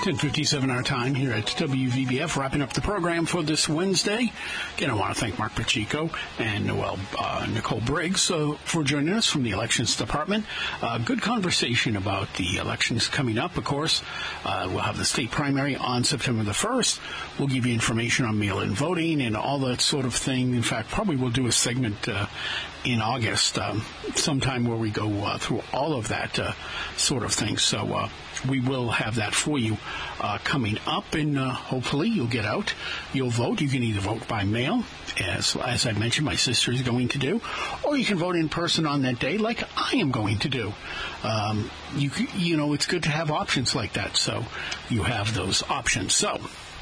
10:57 our time here at WVBF, wrapping up the program for this Wednesday. Again, I want to thank Mark Pacheco and Nicole Briggs for joining us from the Elections Department. Good conversation about the elections coming up, of course. We'll have the state primary on September the 1st. We'll give you information on mail-in voting and all that sort of thing. In fact, probably we'll do a segment in August sometime where we go through all of that sort of thing. So we will have that for you coming up, and hopefully you'll get out. You'll vote. You can either vote by mail, as I mentioned, my sister is going to do, or you can vote in person on that day, like I am going to do. You know, it's good to have options like that, so you have those options. So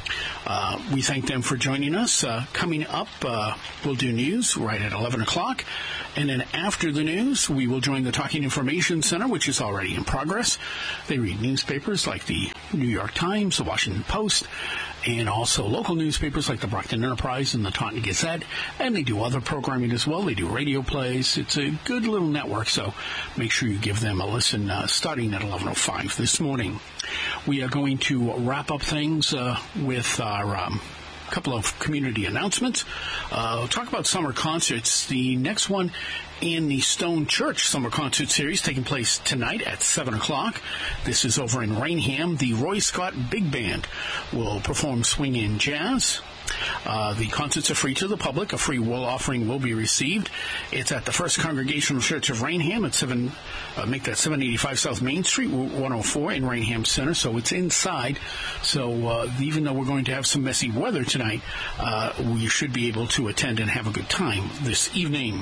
we thank them for joining us. Coming up, we'll do news right at 11 o'clock. And then after the news, we will join the Talking Information Center, which is already in progress. They read newspapers like the New York Times, the Washington Post, and also local newspapers like the Brockton Enterprise and the Taunton Gazette. And they do other programming as well. They do radio plays. It's a good little network, so make sure you give them a listen starting at 11:05 this morning. We are going to wrap up things with our couple of community announcements. We'll talk about summer concerts. The next one in the Stone Church Summer Concert Series taking place tonight at 7 o'clock. This is over in Rainham. The Roy Scott Big Band will perform swing and jazz. The concerts are free to the public. A free will offering will be received. It's at the First Congregational Church of Rainham at 785 South Main Street, Route 104 in Rainham Center. So it's inside. So even though we're going to have some messy weather tonight, you should be able to attend and have a good time this evening.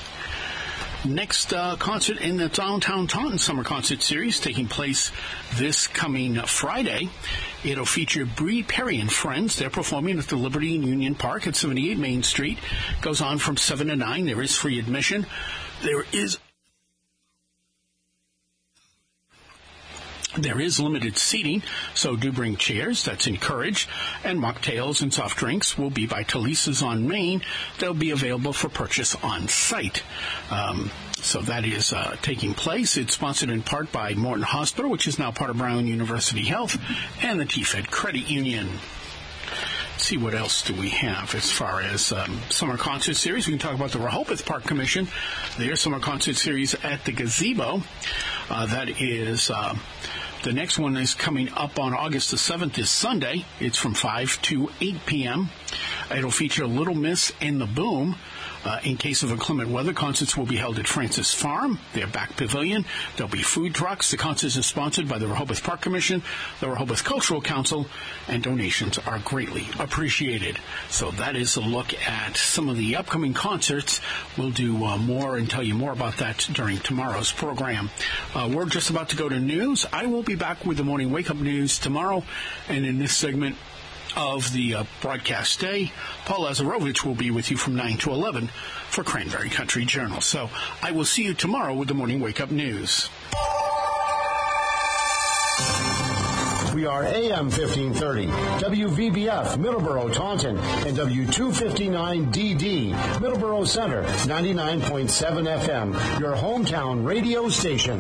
Next concert in the Downtown Taunton Summer Concert Series taking place this coming Friday. It'll feature Bree Perry and Friends. They're performing at the Liberty and Union Park at 78 Main Street. Goes on from 7 to 9. There is free admission. There is limited seating, so do bring chairs. That's encouraged. And mocktails and soft drinks will be by Talisa's on Main. They'll be available for purchase on site. So that is taking place. It's sponsored in part by Morton Hospital, which is now part of Brown University Health, and the TFED Credit Union. Let's see, what else do we have as far as summer concert series? We can talk about the Rehoboth Park Commission. Their summer concert series at the Gazebo. That is... The next one is coming up on August the 7th this Sunday. It's from 5 to 8 p.m. It'll feature Little Miss and the Boom. In case of inclement weather, concerts will be held at Francis Farm, their back pavilion. There'll be food trucks. The concerts are sponsored by the Rehoboth Park Commission, the Rehoboth Cultural Council, and donations are greatly appreciated. So that is a look at some of the upcoming concerts. We'll do more and tell you more about that during tomorrow's program. We're just about to go to news. I will be back with the Morning Wake Up News tomorrow, and in this segment of the broadcast day, Paul Lazarovich will be with you from 9 to 11 for Cranberry Country Journal. So I will see you tomorrow with the Morning Wake Up News. We are AM 1530, WVBF, Middleborough, Taunton, and W259DD, Middleborough Center, 99.7 FM, your hometown radio station.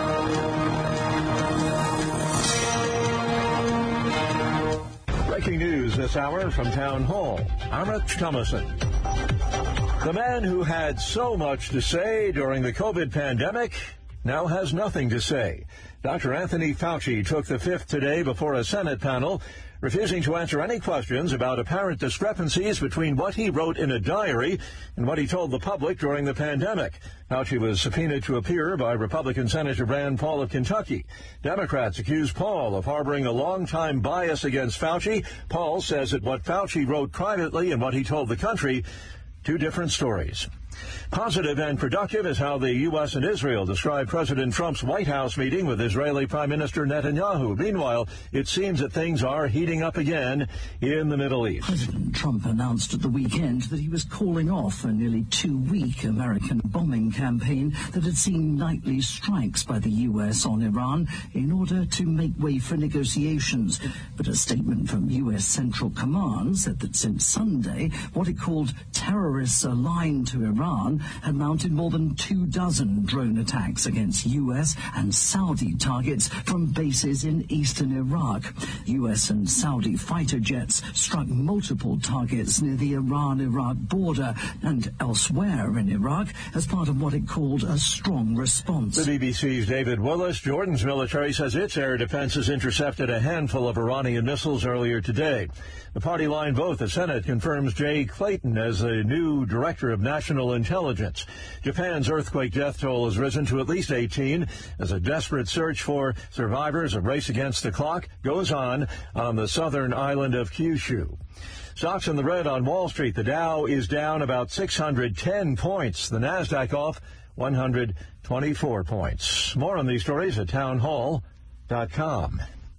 Breaking news this hour from Town Hall. I'm Rich Thomason. The man who had so much to say during the COVID pandemic now has nothing to say. Dr. Anthony Fauci took the fifth today before a Senate panel, refusing to answer any questions about apparent discrepancies between what he wrote in a diary and what he told the public during the pandemic. Fauci was subpoenaed to appear by Republican Senator Rand Paul of Kentucky. Democrats accuse Paul of harboring a long-time bias against Fauci. Paul says that what Fauci wrote privately and what he told the country, two different stories. Positive and productive is how the U.S. and Israel describe President Trump's White House meeting with Israeli Prime Minister Netanyahu. Meanwhile, it seems that things are heating up again in the Middle East. President Trump announced at the weekend that he was calling off a nearly 2-week American bombing campaign that had seen nightly strikes by the U.S. on Iran in order to make way for negotiations. But a statement from U.S. Central Command said that since Sunday, what it called terrorists aligned to Iran Iran had mounted more than 24 drone attacks against U.S. and Saudi targets from bases in eastern Iraq. U.S. and Saudi fighter jets struck multiple targets near the Iran-Iraq border and elsewhere in Iraq as part of what it called a strong response. The BBC's David Willis. Jordan's military says its air defenses intercepted a handful of Iranian missiles earlier today. The party-line vote, the Senate confirms Jay Clayton as the new Director of National Intelligence. Japan's earthquake death toll has risen to at least 18 as a desperate search for survivors of race against the clock goes on the southern island of Kyushu. Stocks in the red on Wall Street. The Dow is down about 610 points. The Nasdaq off 124 points. More on these stories at townhall.com.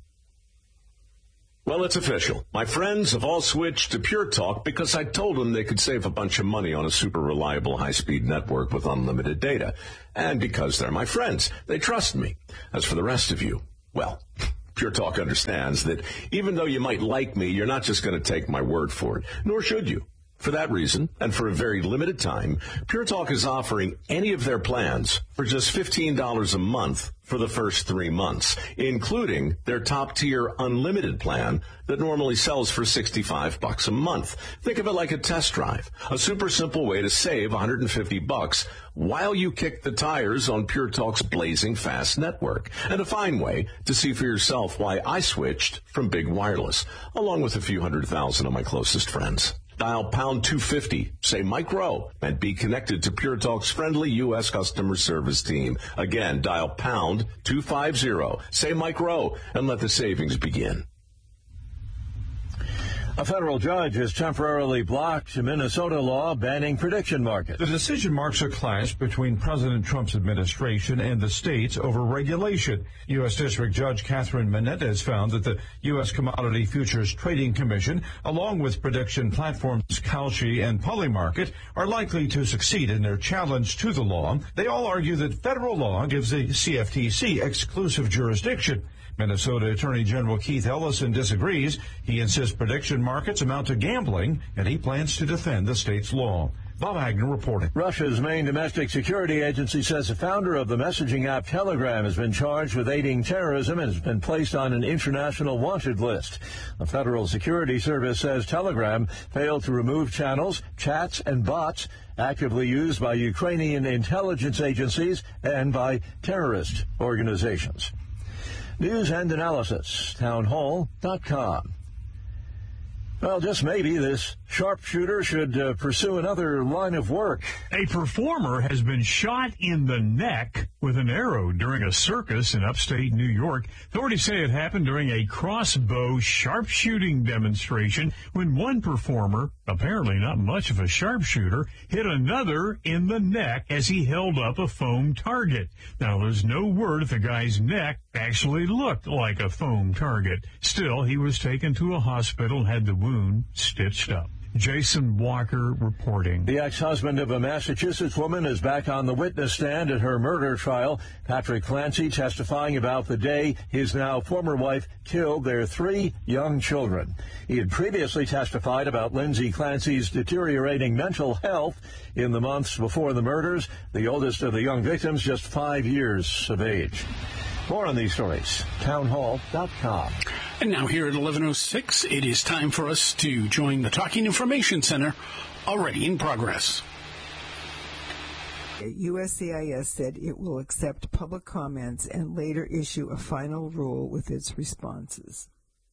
Well, it's official. My friends have all switched to Pure Talk because I told them they could save a bunch of money on a super reliable high-speed network with unlimited data. And because they're my friends, they trust me. As for the rest of you, well, Pure Talk understands that even though you might like me, you're not just going to take my word for it, nor should you. For that reason, and for a very limited time, Pure Talk is offering any of their plans for just $15 a month for the first 3 months, including their top-tier unlimited plan that normally sells for $65 a month. Think of it like a test drive, a super simple way to save $150 while you kick the tires on Pure Talk's blazing fast network, and a fine way to see for yourself why I switched from big wireless, along with a few 100,000 of my closest friends. Dial pound 250, say Mike Rowe, and be connected to Pure Talk's friendly U.S. customer service team. Again, dial pound 250, say Mike Rowe, and let the savings begin. A federal judge has temporarily blocked a Minnesota law banning prediction markets. The decision marks a clash between President Trump's administration and the states over regulation. U.S. District Judge Catherine Menendez found that the U.S. Commodity Futures Trading Commission, along with prediction platforms Kalshi and Polymarket, are likely to succeed in their challenge to the law. They all argue that federal law gives the CFTC exclusive jurisdiction. Minnesota Attorney General Keith Ellison disagrees. He insists prediction markets amount to gambling, and he plans to defend the state's law. Bob Agnew reporting. Russia's main domestic security agency says the founder of the messaging app Telegram has been charged with aiding terrorism and has been placed on an international wanted list. The Federal Security Service says Telegram failed to remove channels, chats, and bots actively used by Ukrainian intelligence agencies and by terrorist organizations. News and analysis, townhall.com. Well, just maybe this sharpshooter should pursue another line of work. A performer has been shot in the neck with an arrow during a circus in upstate New York. Authorities say it happened during a crossbow sharpshooting demonstration when one performer, apparently not much of a sharpshooter, hit another in the neck as he held up a foam target. Now, there's no word if the guy's neck actually looked like a foam target. Still, he was taken to a hospital and had the wound stitched up. Jason Walker reporting. The ex-husband of a Massachusetts woman is back on the witness stand at her murder trial. Patrick Clancy testifying about the day his now former wife killed their 3 young children. He had previously testified about Lindsay Clancy's deteriorating mental health in the months before the murders. The oldest of the young victims just 5 years of age. More on these stories, townhall.com. And now here at 11:06, it is time for us to join the Talking Information Center, already in progress. USCIS said it will accept public comments and later issue a final rule with its responses.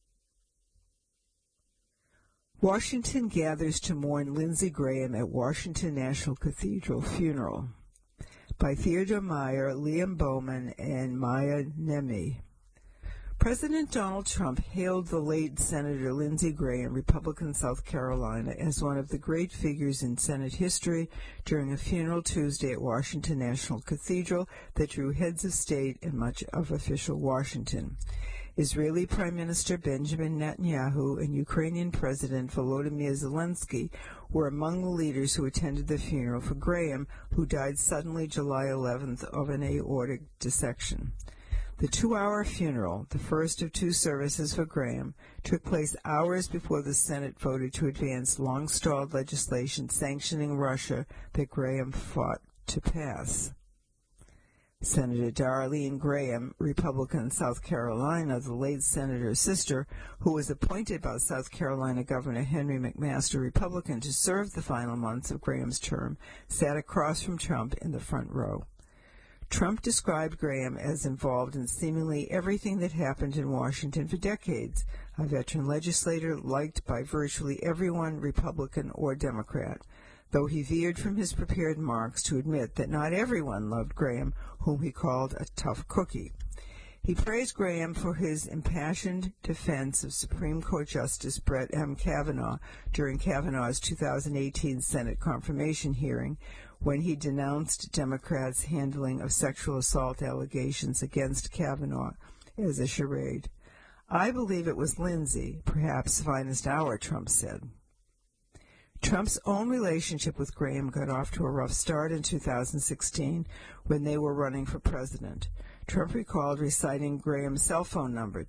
Washington gathers to mourn Lindsey Graham at Washington National Cathedral funeral. By Theodore Meyer, Liam Bowman, and Maya Nemi. President Donald Trump hailed the late Senator Lindsey Graham, Republican South Carolina, as one of the great figures in Senate history during a funeral Tuesday at Washington National Cathedral that drew heads of state and much of official Washington. Israeli Prime Minister Benjamin Netanyahu and Ukrainian President Volodymyr Zelensky were among the leaders who attended the funeral for Graham, who died suddenly July 11th of an aortic dissection. The 2-hour funeral, the first of 2 services for Graham, took place hours before the Senate voted to advance long-stalled legislation sanctioning Russia that Graham fought to pass. Senator Darlene Graham, Republican, South Carolina, the late senator's sister, who was appointed by South Carolina Governor Henry McMaster, Republican, to serve the final months of Graham's term, sat across from Trump in the front row. Trump described Graham as involved in seemingly everything that happened in Washington for decades, a veteran legislator liked by virtually everyone, Republican or Democrat, though he veered from his prepared remarks to admit that not everyone loved Graham, whom he called a tough cookie. He praised Graham for his impassioned defense of Supreme Court Justice Brett M. Kavanaugh during Kavanaugh's 2018 Senate confirmation hearing, when he denounced Democrats' handling of sexual assault allegations against Kavanaugh as a charade. "I believe it was Lindsey, perhaps finest hour," Trump said. Trump's own relationship with Graham got off to a rough start in 2016 when they were running for president. Trump recalled reciting Graham's cell phone number,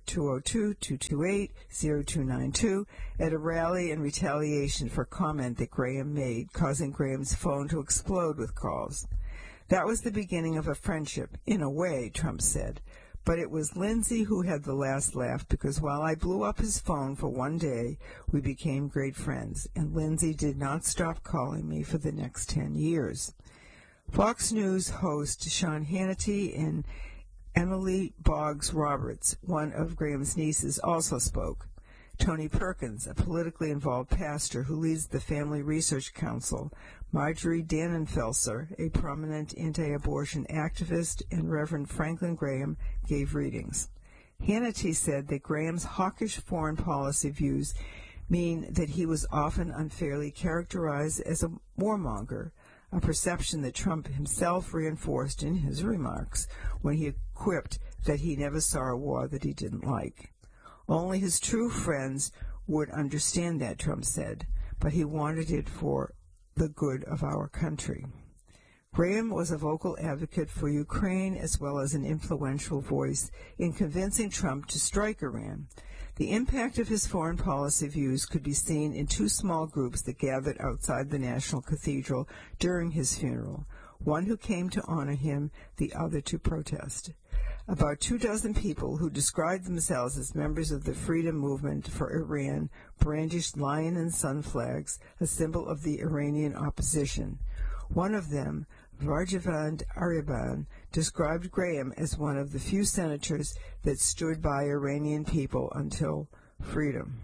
202-228-0292, at a rally in retaliation for a comment that Graham made, causing Graham's phone to explode with calls. "That was the beginning of a friendship, in a way," Trump said. "But it was Lindsey who had the last laugh, because while I blew up his phone for one day, we became great friends, and Lindsey did not stop calling me for the next 10 years. Fox News host Sean Hannity and Emily Boggs Roberts, one of Graham's nieces, also spoke. Tony Perkins, a politically involved pastor who leads the Family Research Council, Marjorie Dannenfelser, a prominent anti-abortion activist, and Reverend Franklin Graham gave readings. Hannity said that Graham's hawkish foreign policy views mean that he was often unfairly characterized as a warmonger, a perception that Trump himself reinforced in his remarks when he quipped that he never saw a war that he didn't like. Only his true friends would understand that, Trump said, but he wanted it for the good of our country. Graham was a vocal advocate for Ukraine as well as an influential voice in convincing Trump to strike Iran. The impact of his foreign policy views could be seen in 2 small groups that gathered outside the National Cathedral during his funeral, one who came to honor him, the other to protest. About 24 people who described themselves as members of the Freedom Movement for Iran brandished lion and sun flags, a symbol of the Iranian opposition. One of them, Varjavand Aryaban, described Graham as one of the few senators that stood by Iranian people until freedom.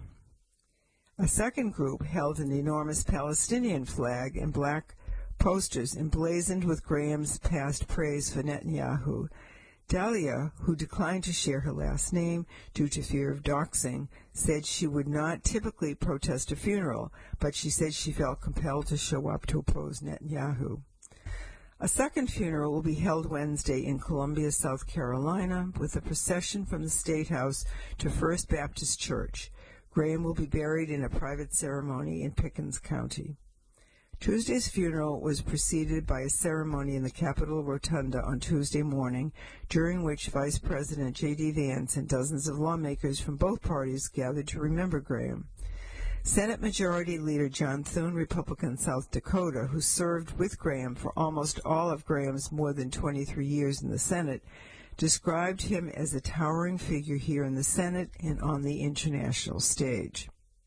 A second group held an enormous Palestinian flag and black posters emblazoned with Graham's past praise for Netanyahu. Dahlia, who declined to share her last name due to fear of doxing, said she would not typically protest a funeral, but she said she felt compelled to show up to oppose Netanyahu. A second funeral will be held Wednesday in Columbia, South Carolina, with a procession from the State House to First Baptist Church. Graham will be buried in a private ceremony in Pickens County. Tuesday's funeral was preceded by a ceremony in the Capitol Rotunda on Tuesday morning, during which Vice President J.D. Vance and dozens of lawmakers from both parties gathered to remember Graham. Senate Majority Leader John Thune, Republican, South Dakota, who served with Graham for almost all of Graham's more than 23 years in the Senate, described him as a towering figure here in the Senate and on the international stage.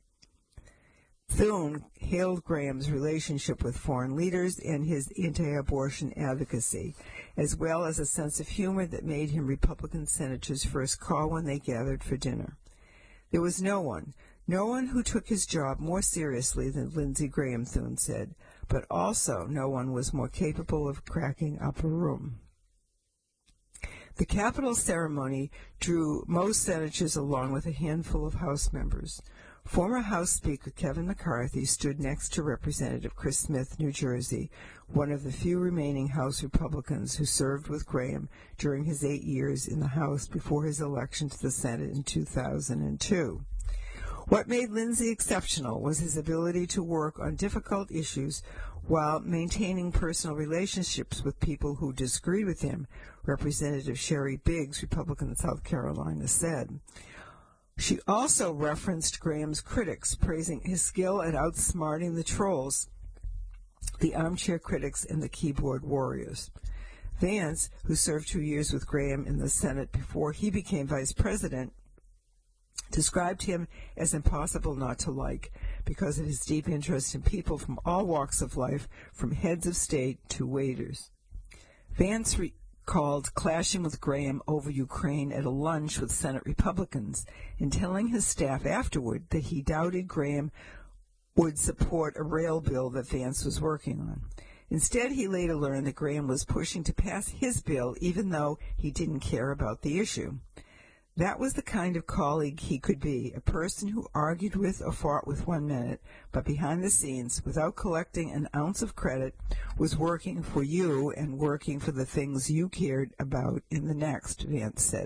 Thune hailed Graham's relationship with foreign leaders and his anti-abortion advocacy, as well as a sense of humor that made him Republican senators' first call when they gathered for dinner. There was no one who took his job more seriously than Lindsey Graham, Thune said, but also no one was more capable of cracking up a room. The Capitol ceremony drew most senators along with a handful of House members. Former House Speaker Kevin McCarthy stood next to Representative Chris Smith, New Jersey, one of the few remaining House Republicans who served with Graham during his 8 years in the House before his election to the Senate in 2002. What made Lindsey exceptional was his ability to work on difficult issues while maintaining personal relationships with people who disagree with him, Representative Sherry Biggs, Republican of South Carolina, said. She also referenced Graham's critics, praising his skill at outsmarting the trolls, the armchair critics, and the keyboard warriors. Vance, who served 2 years with Graham in the Senate before he became vice president, described him as impossible not to like because of his deep interest in people from all walks of life, from heads of state to waiters. Vance recalled clashing with Graham over Ukraine at a lunch with Senate Republicans and telling his staff afterward that he doubted Graham would support a rail bill that Vance was working on. Instead, he later learned that Graham was pushing to pass his bill even though he didn't care about the issue. That was the kind of colleague he could be, a person who argued with or fought with 1 minute, but behind the scenes, without collecting an ounce of credit, was working for you and working for the things you cared about in the next, Vance said.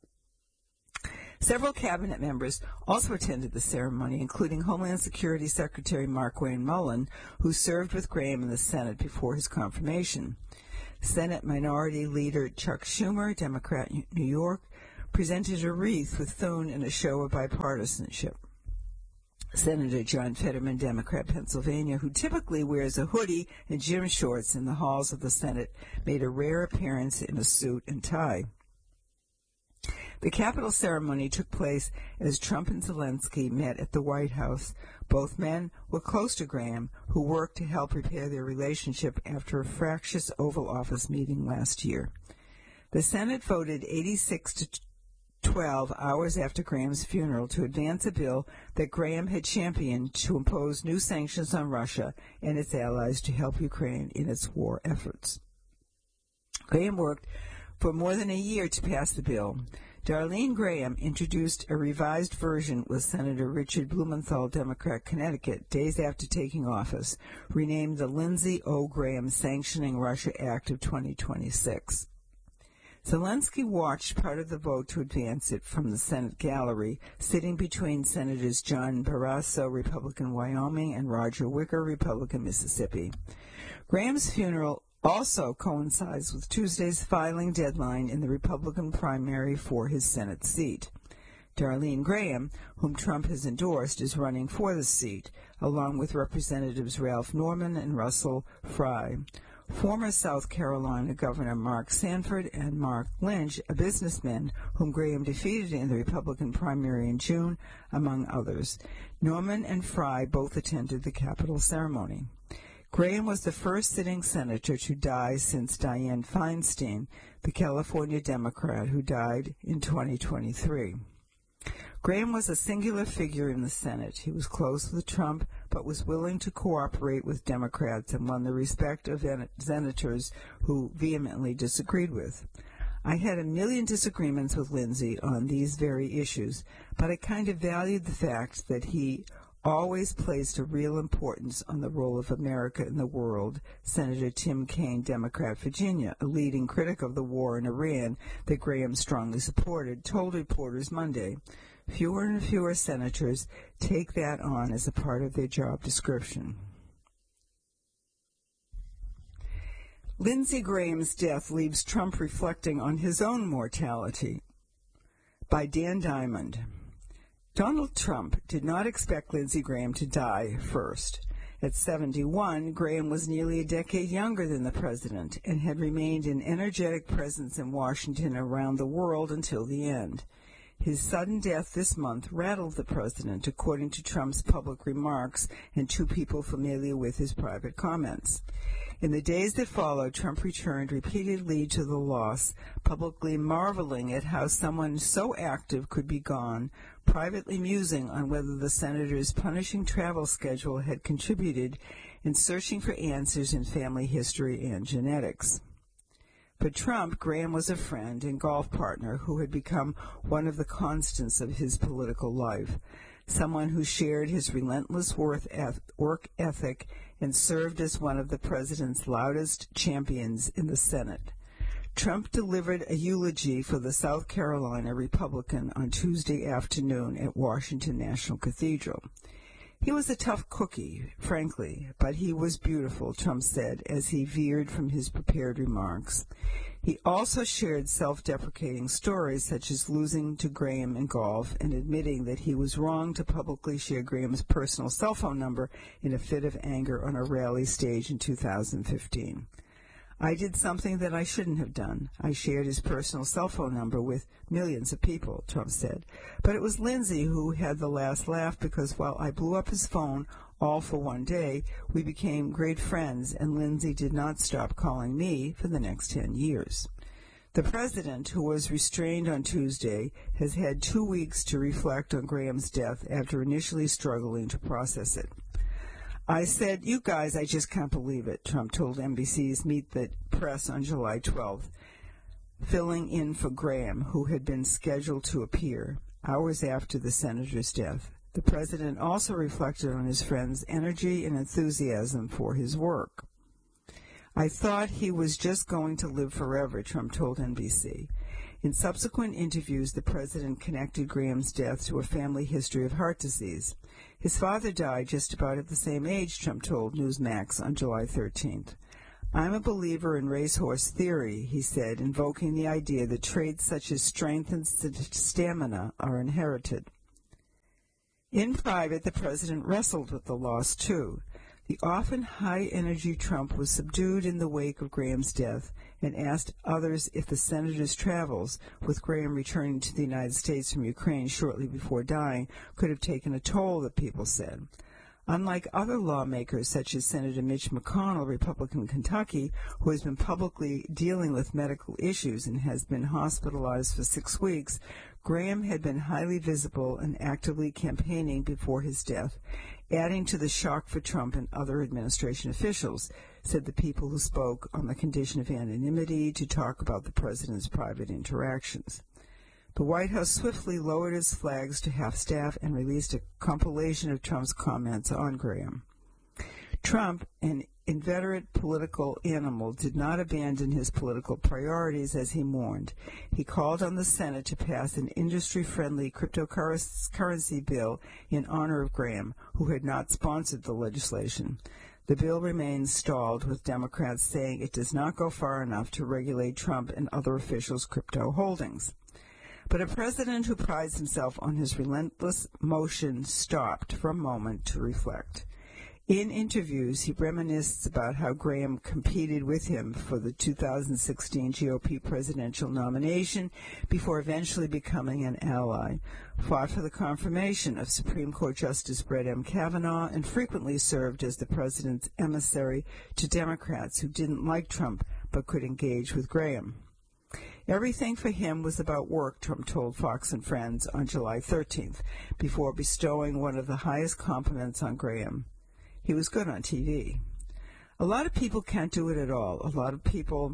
Several cabinet members also attended the ceremony, including Homeland Security Secretary Markwayne Mullin, who served with Graham in the Senate before his confirmation. Senate Minority Leader Chuck Schumer, Democrat, New York, presented a wreath with Thune in a show of bipartisanship. Senator John Fetterman, Democrat, Pennsylvania, who typically wears a hoodie and gym shorts in the halls of the Senate, made a rare appearance in a suit and tie. The Capitol ceremony took place as Trump and Zelensky met at the White House. Both men were close to Graham, who worked to help repair their relationship after a fractious Oval Office meeting last year. The Senate voted 86 to 12 hours after Graham's funeral to advance a bill that Graham had championed to impose new sanctions on Russia and its allies to help Ukraine in its war efforts. Graham worked for more than a year to pass the bill. Darlene Graham introduced a revised version with Senator Richard Blumenthal, Democrat, Connecticut, days after taking office, renamed the Lindsey O. Graham Sanctioning Russia Act of 2026. Zelensky watched part of the vote to advance it from the Senate gallery, sitting between Senators John Barrasso, Republican, Wyoming, and Roger Wicker, Republican, Mississippi. Graham's funeral also coincides with Tuesday's filing deadline in the Republican primary for his Senate seat. Darlene Graham, whom Trump has endorsed, is running for the seat, along with Representatives Ralph Norman and Russell Fry. Former South Carolina Governor Mark Sanford and Mark Lynch, a businessman whom Graham defeated in the Republican primary in June, among others. Norman and Fry both attended the Capitol ceremony. Graham was the first sitting senator to die since Dianne Feinstein, the California Democrat who died in 2023. Graham was a singular figure in the Senate. He was close with Trump, but was willing to cooperate with Democrats and won the respect of senators who vehemently disagreed with. I had a million disagreements with Lindsey on these very issues, but I kind of valued the fact that he always placed a real importance on the role of America in the world, Senator Tim Kaine, Democrat, Virginia, a leading critic of the war in Iran that Graham strongly supported, told reporters Monday. Fewer and fewer senators take that on as a part of their job description. Lindsey Graham's death leaves Trump reflecting on his own mortality. By Dan Diamond. Donald Trump did not expect Lindsey Graham to die first. At 71, Graham was nearly a decade younger than the president and had remained an energetic presence in Washington and around the world until the end. His sudden death this month rattled the president, according to Trump's public remarks and two people familiar with his private comments. In the days that followed, Trump returned repeatedly to the loss, publicly marveling at how someone so active could be gone, privately musing on whether the senator's punishing travel schedule had contributed, and searching for answers in family history and genetics. For Trump, Graham was a friend and golf partner who had become one of the constants of his political life, someone who shared his relentless work ethic and served as one of the president's loudest champions in the Senate. Trump delivered a eulogy for the South Carolina Republican on Tuesday afternoon at Washington National Cathedral. He was a tough cookie, frankly, but he was beautiful, Trump said as he veered from his prepared remarks. He also shared self-deprecating stories such as losing to Graham in golf and admitting that he was wrong to publicly share Graham's personal cell phone number in a fit of anger on a rally stage in 2015. I did something that I shouldn't have done. I shared his personal cell phone number with millions of people, Trump said. But it was Lindsay who had the last laugh because while I blew up his phone all for one day, we became great friends, and Lindsay did not stop calling me for the next 10 years. The president, who was restrained on Tuesday, has had 2 weeks to reflect on Graham's death after initially struggling to process it. I said, "You guys, I just can't believe it," Trump told NBC's Meet the Press on July 12th, filling in for Graham, who had been scheduled to appear hours after the senator's death. The president also reflected on his friend's energy and enthusiasm for his work. "I thought he was just going to live forever," Trump told NBC. In subsequent interviews, the president connected Graham's death to a family history of heart disease. His father died just about at the same age, Trump told Newsmax on July 13th. "I'm a believer in racehorse theory," he said, invoking the idea that traits such as strength and stamina are inherited. In private, the president wrestled with the loss, too. The often high-energy Trump was subdued in the wake of Graham's death and asked others if the senator's travels, with Graham returning to the United States from Ukraine shortly before dying, could have taken a toll, the people said. Unlike other lawmakers such as Senator Mitch McConnell, Republican Kentucky, who has been publicly dealing with medical issues and has been hospitalized for 6 weeks, Graham had been highly visible and actively campaigning before his death, adding to the shock for Trump and other administration officials, said the people who spoke on the condition of anonymity to talk about the president's private interactions. The White House swiftly lowered its flags to half-staff and released a compilation of Trump's comments on Graham. Trump, an inveterate political animal, did not abandon his political priorities as he mourned. He called on the Senate to pass an industry-friendly cryptocurrency bill in honor of Graham, who had not sponsored the legislation. The bill remains stalled, with Democrats saying it does not go far enough to regulate Trump and other officials' crypto holdings. But a president who prides himself on his relentless motion stopped for a moment to reflect. In interviews, he reminisced about how Graham competed with him for the 2016 GOP presidential nomination before eventually becoming an ally, fought for the confirmation of Supreme Court Justice Brett M. Kavanaugh, and frequently served as the president's emissary to Democrats who didn't like Trump but could engage with Graham. Everything for him was about work, Trump told Fox and Friends on July 13th, before bestowing one of the highest compliments on Graham. He was good on TV. A lot of people can't do it at all. A lot of people,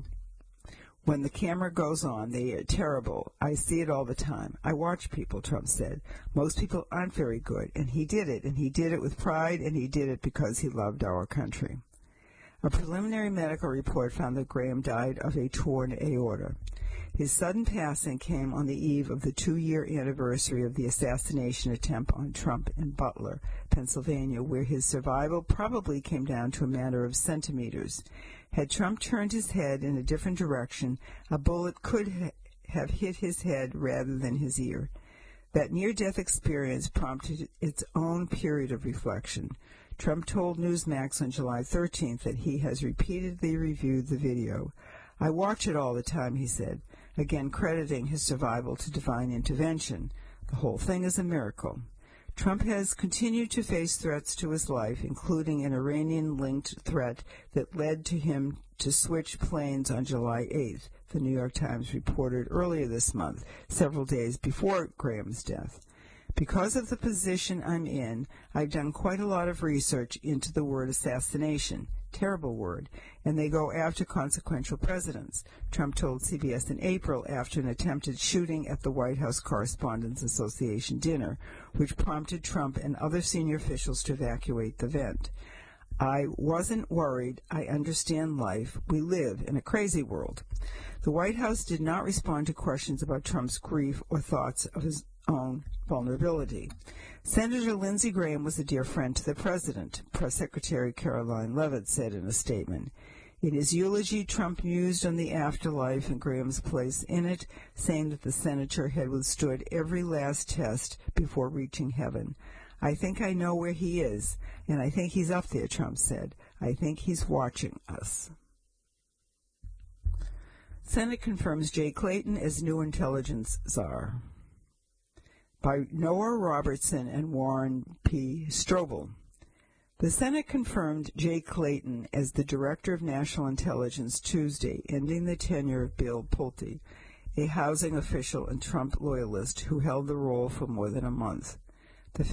when the camera goes on, they are terrible. I see it all the time. I watch people, Trump said. Most people aren't very good, and he did it with pride, and he did it because he loved our country. A preliminary medical report found that Graham died of a torn aorta. His sudden passing came on the eve of the 2-year anniversary of the assassination attempt on Trump in Butler, Pennsylvania, where his survival probably came down to a matter of centimeters. Had Trump turned his head in a different direction, a bullet could have hit his head rather than his ear. That near-death experience prompted its own period of reflection. Trump told Newsmax on July 13th that he has repeatedly reviewed the video. "I watch it all the time," he said, again crediting his survival to divine intervention. "The whole thing is a miracle." Trump has continued to face threats to his life, including an Iranian-linked threat that led to him to switch planes on July 8th, the New York Times reported earlier this month, several days before Graham's death. "Because of the position I'm in, I've done quite a lot of research into the word assassination. Terrible word, and they go after consequential presidents," Trump told CBS in April after an attempted shooting at the White House Correspondents Association dinner, which prompted Trump and other senior officials to evacuate the event. "I wasn't worried. I understand life. We live in a crazy world." The White House did not respond to questions about Trump's grief or thoughts own vulnerability. Senator Lindsey Graham was a dear friend to the president, Press Secretary Caroline Leavitt said in a statement. In his eulogy, Trump mused on the afterlife and Graham's place in it, saying that the senator had withstood every last test before reaching heaven. I think I know where he is, and I think he's up there, Trump said. I think he's watching us. Senate confirms Jay Clayton as new intelligence czar. By Noah Robertson and Warren P. Strobel. The Senate confirmed Jay Clayton as the Director of National Intelligence Tuesday, ending the tenure of Bill Pulte, a housing official and Trump loyalist who held the role for more than a month. The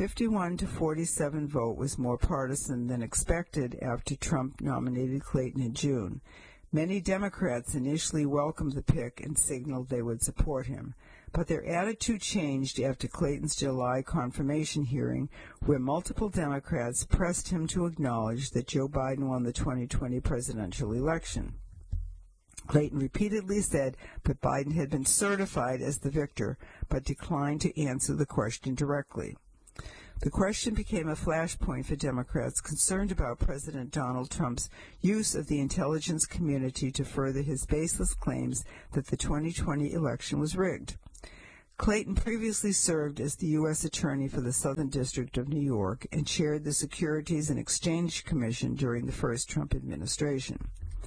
51-47 vote was more partisan than expected after Trump nominated Clayton in June. Many Democrats initially welcomed the pick and signaled they would support him, but their attitude changed after Clayton's July confirmation hearing, where multiple Democrats pressed him to acknowledge that Joe Biden won the 2020 presidential election. Clayton repeatedly said that Biden had been certified as the victor, but declined to answer the question directly. The question became a flashpoint for Democrats concerned about President Donald Trump's use of the intelligence community to further his baseless claims that the 2020 election was rigged. Clayton previously served as the U.S. Attorney for the Southern District of New York and chaired the Securities and Exchange Commission during the first Trump administration.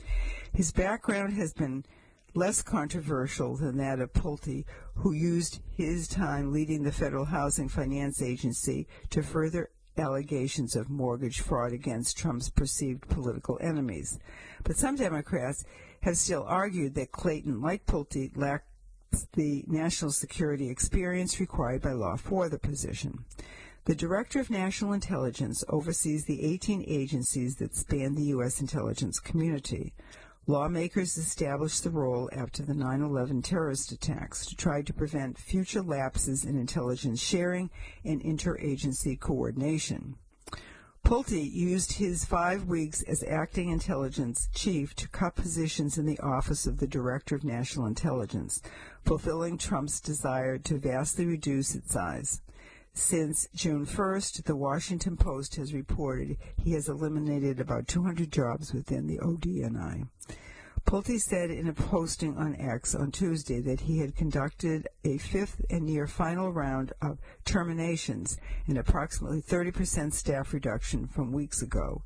His background has been less controversial than that of Pulte, who used his time leading the Federal Housing Finance Agency to further allegations of mortgage fraud against Trump's perceived political enemies. But some Democrats have still argued that Clayton, like Pulte, lacks the national security experience required by law for the position. The Director of National Intelligence oversees the 18 agencies that span the U.S. intelligence community. Lawmakers established the role after the 9/11 terrorist attacks to try to prevent future lapses in intelligence sharing and interagency coordination. Pulte used his 5 weeks as acting intelligence chief to cut positions in the office of the Director of National Intelligence, fulfilling Trump's desire to vastly reduce its size. Since June 1st, the Washington Post has reported he has eliminated about 200 jobs within the ODNI. Pulte said in a posting on X on Tuesday that he had conducted a fifth and near final round of terminations, an approximately 30% staff reduction from weeks ago.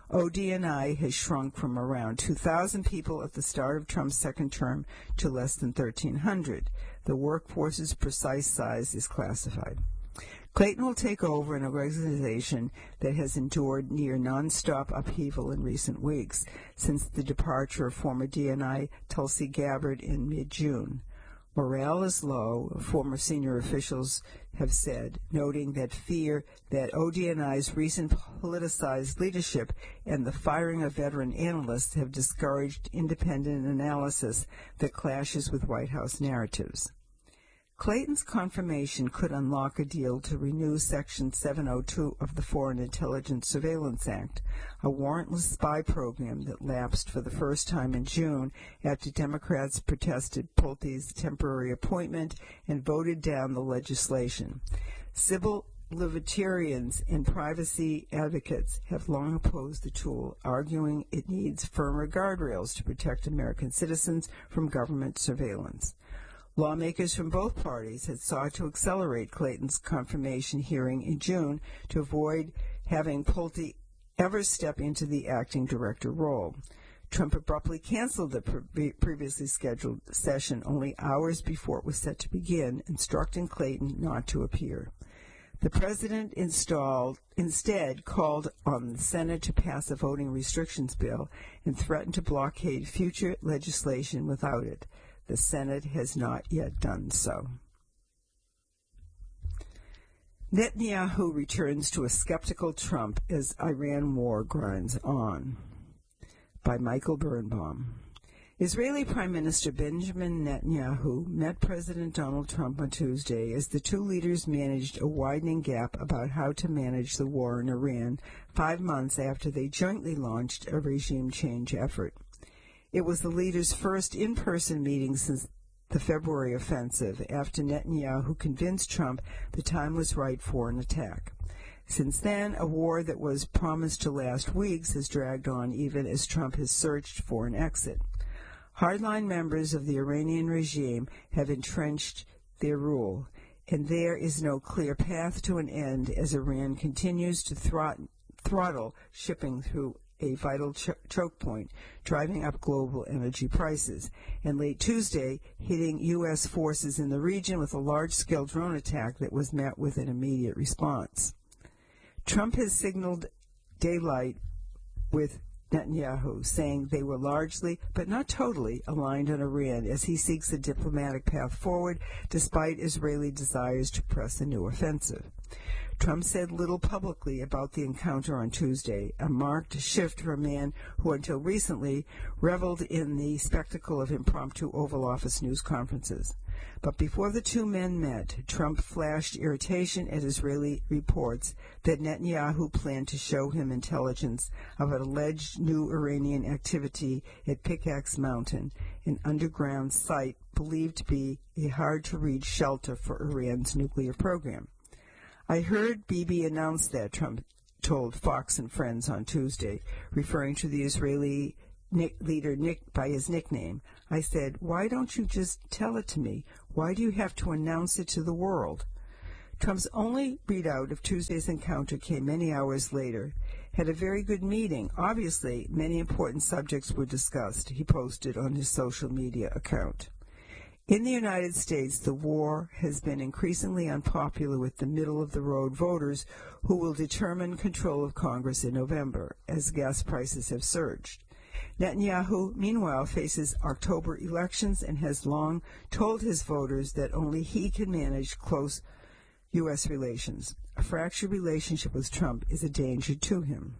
ODNI has shrunk from around 2,000 people at the start of Trump's second term to less than 1,300. The workforce's precise size is classified. Clayton will take over an organization that has endured near nonstop upheaval in recent weeks since the departure of former DNI Tulsi Gabbard in mid-June. Morale is low, former senior officials have said, noting that fear that ODNI's recent politicized leadership and the firing of veteran analysts have discouraged independent analysis that clashes with White House narratives. Clayton's confirmation could unlock a deal to renew Section 702 of the Foreign Intelligence Surveillance Act, a warrantless spy program that lapsed for the first time in June after Democrats protested Pulte's temporary appointment and voted down the legislation. Civil libertarians and privacy advocates have long opposed the tool, arguing it needs firmer guardrails to protect American citizens from government surveillance. Lawmakers from both parties had sought to accelerate Clayton's confirmation hearing in June to avoid having Pulte ever step into the acting director role. Trump abruptly canceled the previously scheduled session only hours before it was set to begin, instructing Clayton not to appear. The president instead called on the Senate to pass a voting restrictions bill and threatened to blockade future legislation without it. The Senate has not yet done so. Netanyahu returns to a skeptical Trump as Iran war grinds on. By Michael Birnbaum. Israeli Prime Minister Benjamin Netanyahu met President Donald Trump on Tuesday as the two leaders managed a widening gap about how to manage the war in Iran 5 months after they jointly launched a regime change effort. It was the leaders' first in-person meeting since the February offensive after Netanyahu convinced Trump the time was right for an attack. Since then, a war that was promised to last weeks has dragged on even as Trump has searched for an exit. Hardline members of the Iranian regime have entrenched their rule, and there is no clear path to an end as Iran continues to throttle shipping through a vital choke point, driving up global energy prices, and late Tuesday hitting U.S. forces in the region with a large-scale drone attack that was met with an immediate response. Trump has signaled daylight with Netanyahu, saying they were largely, but not totally, aligned on Iran as he seeks a diplomatic path forward despite Israeli desires to press a new offensive. Trump said little publicly about the encounter on Tuesday, a marked shift for a man who until recently reveled in the spectacle of impromptu Oval Office news conferences. But before the two men met, Trump flashed irritation at Israeli reports that Netanyahu planned to show him intelligence of an alleged new Iranian activity at Pickaxe Mountain, an underground site believed to be a hard-to-reach shelter for Iran's nuclear program. I heard Bibi announce that, Trump told Fox and Friends on Tuesday, referring to the Israeli leader by his nickname. I said, why don't you just tell it to me? Why do you have to announce it to the world? Trump's only readout of Tuesday's encounter came many hours later. Had a very good meeting. Obviously, many important subjects were discussed, he posted on his social media account. In the United States, the war has been increasingly unpopular with the middle-of-the-road voters who will determine control of Congress in November, as gas prices have surged. Netanyahu, meanwhile, faces October elections and has long told his voters that only he can manage close U.S. relations. A fractured relationship with Trump is a danger to him.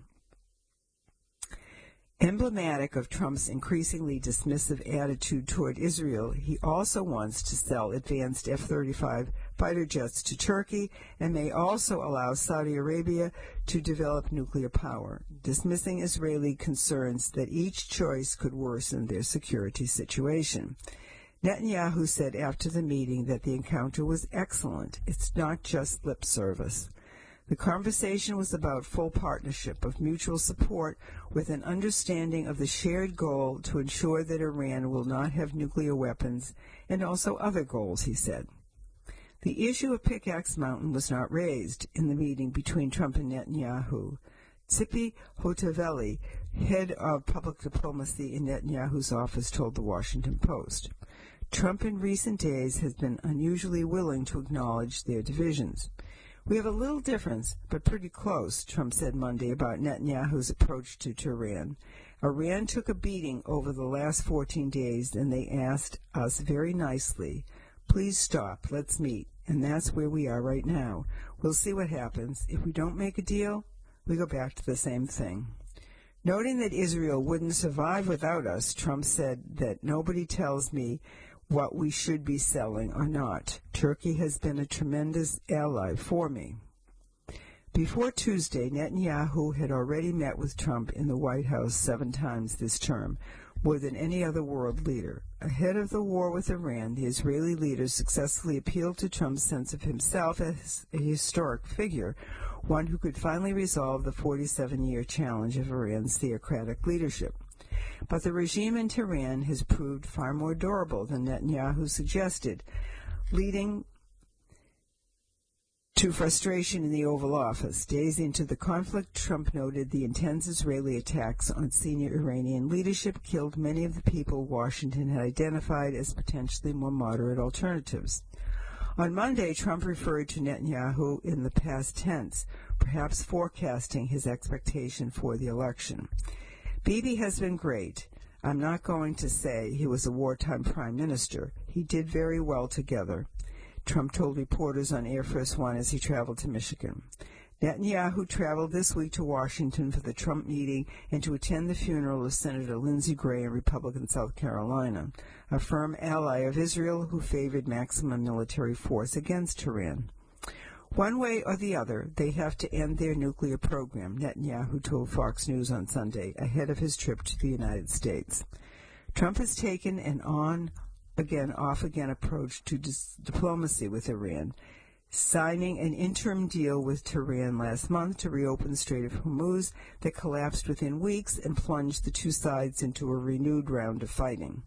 Emblematic of Trump's increasingly dismissive attitude toward Israel, he also wants to sell advanced F-35 fighter jets to Turkey and may also allow Saudi Arabia to develop nuclear power, dismissing Israeli concerns that each choice could worsen their security situation. Netanyahu said after the meeting that the encounter was excellent. It's not just lip service. The conversation was about full partnership of mutual support with an understanding of the shared goal to ensure that Iran will not have nuclear weapons and also other goals, he said. The issue of Pickaxe Mountain was not raised in the meeting between Trump and Netanyahu. Tzipi Hotovely, head of public diplomacy in Netanyahu's office, told the Washington Post. Trump in recent days has been unusually willing to acknowledge their divisions. We have a little difference, but pretty close, Trump said Monday about Netanyahu's approach to Tehran. Iran took a beating over the last 14 days, and they asked us very nicely, please stop, let's meet. And that's where we are right now. We'll see what happens. If we don't make a deal, we go back to the same thing. Noting that Israel wouldn't survive without us, Trump said that nobody tells me what we should be selling or not. Turkey has been a tremendous ally for me. Before Tuesday, Netanyahu had already met with Trump in the White House 7 times this term, more than any other world leader. Ahead of the war with Iran, the Israeli leader successfully appealed to Trump's sense of himself as a historic figure, one who could finally resolve the 47-year challenge of Iran's theocratic leadership. But the regime in Tehran has proved far more durable than Netanyahu suggested, leading to frustration in the Oval Office. Days into the conflict, Trump noted the intense Israeli attacks on senior Iranian leadership killed many of the people Washington had identified as potentially more moderate alternatives. On Monday, Trump referred to Netanyahu in the past tense, perhaps forecasting his expectation for the election. Bibi has been great. I'm not going to say he was a wartime prime minister. He did very well together, Trump told reporters on Air Force One as he traveled to Michigan. Netanyahu traveled this week to Washington for the Trump meeting and to attend the funeral of Senator Lindsey Graham, Republican South Carolina, a firm ally of Israel who favored maximum military force against Tehran. One way or the other, they have to end their nuclear program, Netanyahu told Fox News on Sunday, ahead of his trip to the United States. Trump has taken an off-again approach to diplomacy with Iran, signing an interim deal with Tehran last month to reopen the Strait of Hormuz that collapsed within weeks and plunged the two sides into a renewed round of fighting.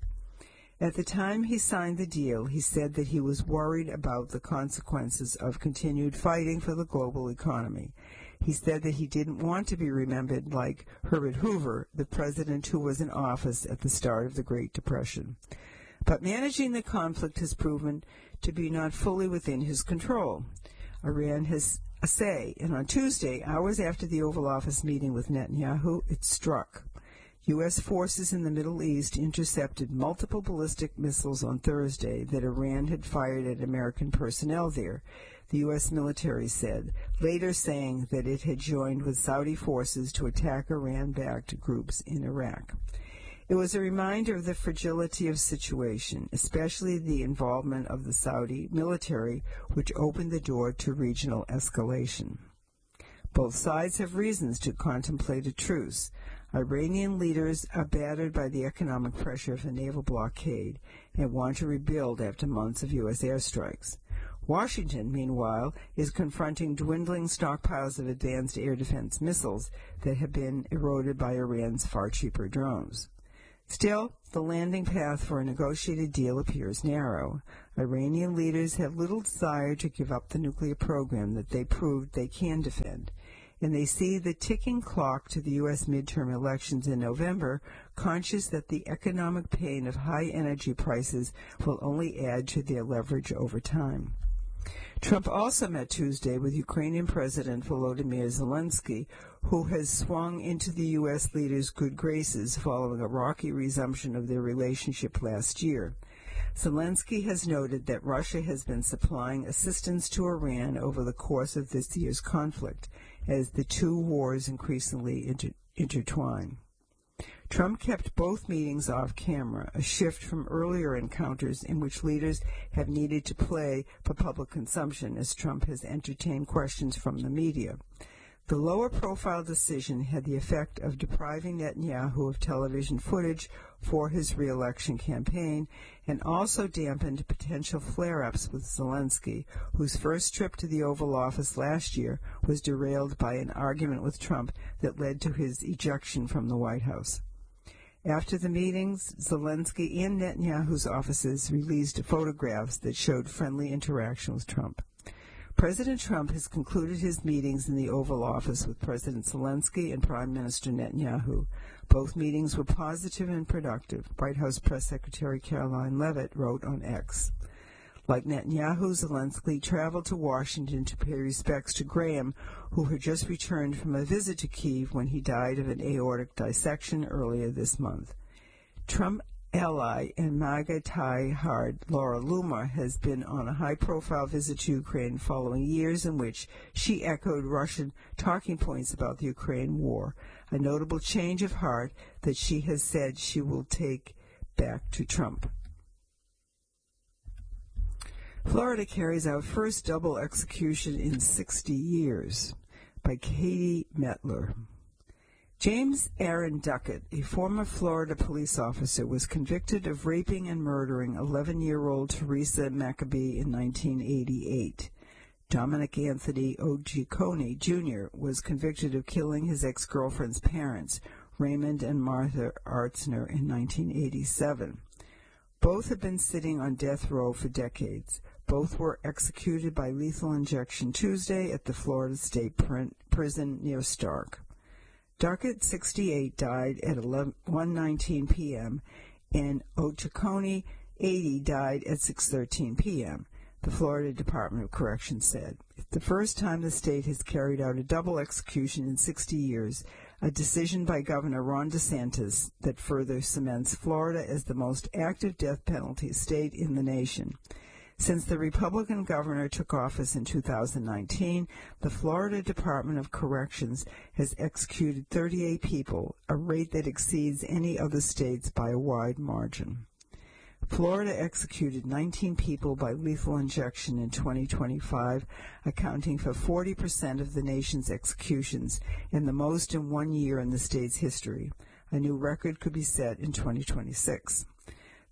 At the time he signed the deal, he said that he was worried about the consequences of continued fighting for the global economy. He said that he didn't want to be remembered like Herbert Hoover, the president who was in office at the start of the Great Depression. But managing the conflict has proven to be not fully within his control. Iran has a say, and on Tuesday, hours after the Oval Office meeting with Netanyahu, it struck. U.S. forces in the Middle East intercepted multiple ballistic missiles on Thursday that Iran had fired at American personnel there, the U.S. military said, later saying that it had joined with Saudi forces to attack Iran-backed groups in Iraq. It was a reminder of the fragility of the situation, especially the involvement of the Saudi military, which opened the door to regional escalation. Both sides have reasons to contemplate a truce. Iranian leaders are battered by the economic pressure of a naval blockade and want to rebuild after months of U.S. airstrikes. Washington, meanwhile, is confronting dwindling stockpiles of advanced air defense missiles that have been eroded by Iran's far cheaper drones. Still, the landing path for a negotiated deal appears narrow. Iranian leaders have little desire to give up the nuclear program that they proved they can defend, and they see the ticking clock to the U.S. midterm elections in November, conscious that the economic pain of high energy prices will only add to their leverage over time. Trump also met Tuesday with Ukrainian President Volodymyr Zelensky, who has swung into the U.S. leader's good graces following a rocky resumption of their relationship last year. Zelensky has noted that Russia has been supplying assistance to Iran over the course of this year's conflict, as the two wars increasingly intertwine. Trump kept both meetings off camera, a shift from earlier encounters in which leaders have needed to play for public consumption as Trump has entertained questions from the media. The lower-profile decision had the effect of depriving Netanyahu of television footage for his re-election campaign and also dampened potential flare-ups with Zelensky, whose first trip to the Oval Office last year was derailed by an argument with Trump that led to his ejection from the White House. After the meetings, Zelensky and Netanyahu's offices released photographs that showed friendly interaction with Trump. President Trump has concluded his meetings in the Oval Office with President Zelensky and Prime Minister Netanyahu. Both meetings were positive and productive, White House Press Secretary Caroline Leavitt wrote on X. Like Netanyahu, Zelensky traveled to Washington to pay respects to Graham, who had just returned from a visit to Kyiv when he died of an aortic dissection earlier this month. Trump ally and MAGA tie-hard Laura Loomer has been on a high-profile visit to Ukraine following years in which she echoed Russian talking points about the Ukraine war, a notable change of heart that she has said she will take back to Trump. Florida carries out first double execution in 60 years by Katie Metler. James Aaron Duckett, a former Florida police officer, was convicted of raping and murdering 11-year-old Teresa Maccabee in 1988. Dominic Anthony Ojiconi, Jr. was convicted of killing his ex-girlfriend's parents, Raymond and Martha Artzner, in 1987. Both have been sitting on death row for decades. Both were executed by lethal injection Tuesday at the Florida State Prison near Stark. Duckett, 68, died at 1:19 p.m., and Ojiconi, 80, died at 6:13 p.m., the Florida Department of Corrections said. It's the first time the state has carried out a double execution in 60 years, a decision by Governor Ron DeSantis that further cements Florida as the most active death penalty state in the nation. Since the Republican governor took office in 2019, the Florida Department of Corrections has executed 38 people, a rate that exceeds any other state's by a wide margin. Florida executed 19 people by lethal injection in 2025, accounting for 40% of the nation's executions, and the most in 1 year in the state's history. A new record could be set in 2026.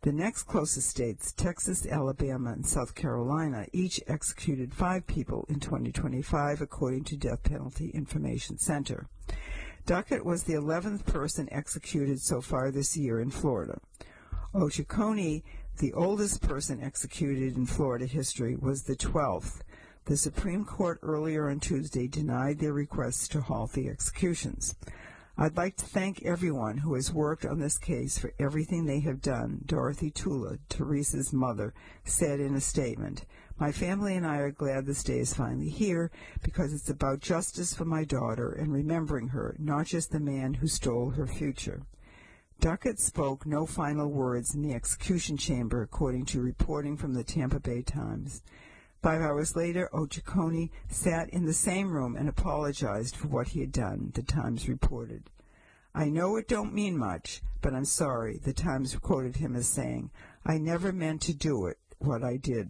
The next closest states, Texas, Alabama, and South Carolina, each executed 5 people in 2025, according to Death Penalty Information Center. Duckett was the 11th person executed so far this year in Florida. Oceconee, the oldest person executed in Florida history, was the 12th. The Supreme Court earlier on Tuesday denied their requests to halt the executions. I'd like to thank everyone who has worked on this case for everything they have done, Dorothy Tula, Teresa's mother, said in a statement. My family and I are glad this day is finally here because it's about justice for my daughter and remembering her, not just the man who stole her future. Duckett spoke no final words in the execution chamber, according to reporting from the Tampa Bay Times. 5 hours later, Oceconee sat in the same room and apologized for what he had done, the Times reported. I know it don't mean much, but I'm sorry, the Times quoted him as saying, I never meant to do it, what I did.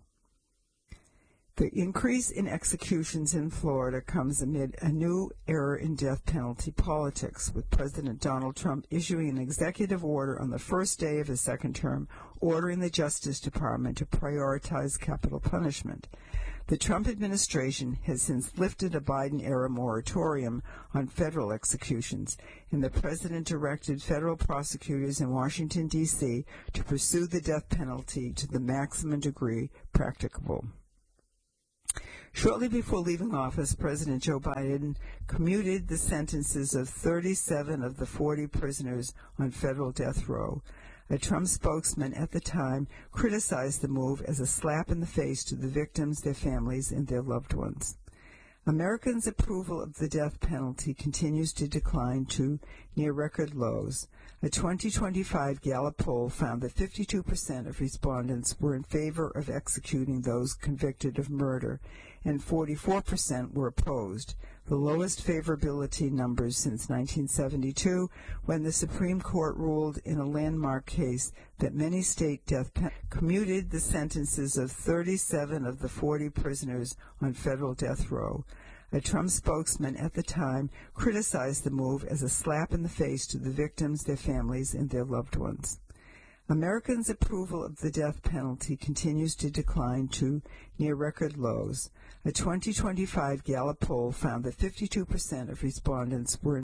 The increase in executions in Florida comes amid a new era in death penalty politics, with President Donald Trump issuing an executive order on the first day of his second term, ordering the Justice Department to prioritize capital punishment. The Trump administration has since lifted a Biden-era moratorium on federal executions, and the president directed federal prosecutors in Washington, D.C. to pursue the death penalty to the maximum degree practicable. Shortly before leaving office, President Joe Biden commuted the sentences of 37 of the 40 prisoners on federal death row. A Trump spokesman at the time criticized the move as a slap in the face to the victims, their families, and their loved ones. Americans' approval of the death penalty continues to decline to near record lows. A 2025 Gallup poll found that 52% of respondents were in favor of executing those convicted of murder, and 44% were opposed, the lowest favorability numbers since 1972, when the Supreme Court ruled in a landmark case that many state death penalties commuted the sentences of 37 of the 40 prisoners on federal death row. A Trump spokesman at the time criticized the move as a slap in the face to the victims, their families, and their loved ones. Americans' approval of the death penalty continues to decline to near record lows. A 2025 Gallup poll found that 52% of respondents were in